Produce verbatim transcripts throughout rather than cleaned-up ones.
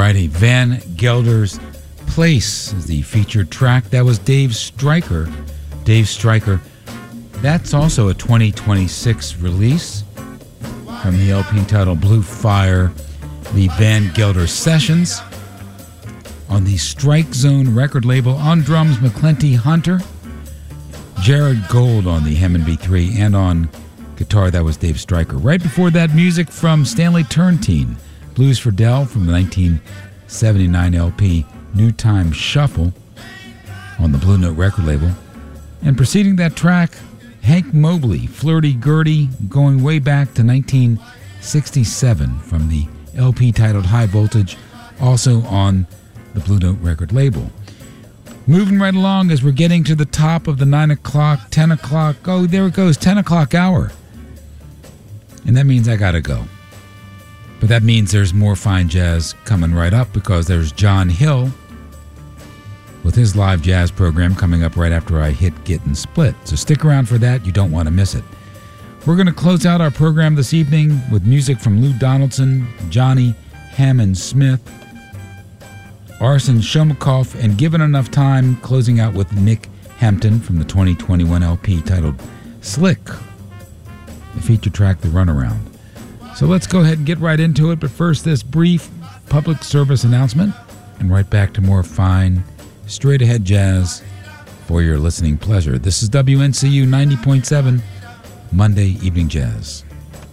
righty. Van Gelder's Place is the featured track. That was Dave Stryker. Dave Stryker. That's also a twenty twenty-six release from the L P titled Blue Fire, the Van Gelder Sessions. On the Strike Zone record label, on drums, McClenty Hunter. Jared Gold on the Hammond B three, and on guitar, that was Dave Stryker. Right before that, music from Stanley Turrentine, Blues for Dell from the nineteen seventy-nine L P New Time Shuffle on the Blue Note record label. And preceding that track, Hank Mobley, Flirty Gurdy, going way back to nineteen sixty-seven from the L P titled High Voltage, also on the Blue Note record label. Moving right along as we're getting to the top of the nine o'clock, ten o'clock, oh, there it goes, ten o'clock hour. And that means I gotta go. But that means there's more fine jazz coming right up, because there's John Hill with his live jazz program coming up right after I hit Getting Split. So stick around for that. You don't want to miss it. We're going to close out our program this evening with music from Lou Donaldson, Johnny Hammond Smith, Arsen Shomakoff, and given enough time, closing out with Nick Hampton from the twenty twenty-one L P titled Slick, the feature track, The Runaround. So let's go ahead and get right into it, but first this brief public service announcement, and right back to more fine, straight-ahead jazz for your listening pleasure. This is W N C U ninety point seven, Monday Evening Jazz.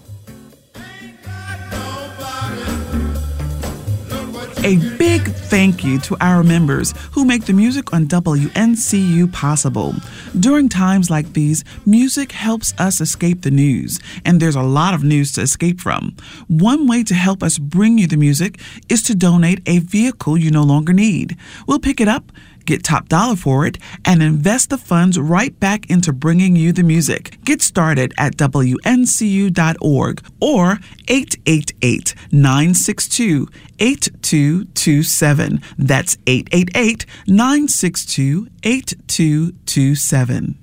A big thank you to our members who make the music on W N C U possible. During times like these, music helps us escape the news, and there's a lot of news to escape from. One way to help us bring you the music is to donate a vehicle you no longer need. We'll pick it up, get top dollar for it, and invest the funds right back into bringing you the music. Get started at W N C U dot org or eight eight eight, nine six two, eight two two seven. That's eight eight eight, nine six two, eight two two seven.